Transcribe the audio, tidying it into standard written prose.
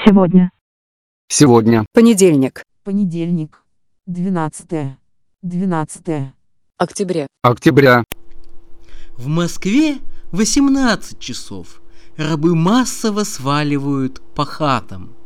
Сегодня. Сегодня. Понедельник. Понедельник. 12 Октября. Октября. В Москве 18 часов. Рабы массово сваливают по хатам.